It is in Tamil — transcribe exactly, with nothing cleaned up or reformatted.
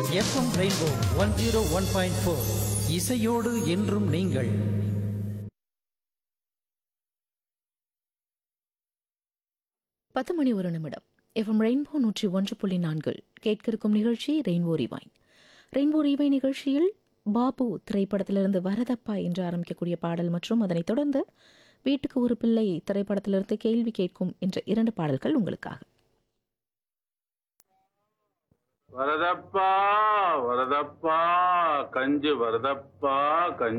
FM rainbow one zero one point four இசையோடு என்றும் நீங்கள். பத்து மணி ஒரு நிமிடம். எஃப்எம் ரெயின்போ நூற்றி ஒன்று புள்ளி நான்கில் கேட்க இருக்கும் நிகழ்ச்சி ரெயின்போ ரிவைன். ரெயின்போ ரிவைன் நிகழ்ச்சியில் பாபு திரைப்படத்திலிருந்து வரதப்பா என்று ஆரம்பிக்கக்கூடிய பாடல் மற்றும் அதனைத் தொடர்ந்து வீட்டுக்கு ஒரு பிள்ளை திரைப்படத்திலிருந்து கேள்வி கேட்கும் என்ற இரண்டு பாடல்கள் உங்களுக்காக. வரதப்பா வரதப்பா கஞ்சு வரதப்பா கஞ்சு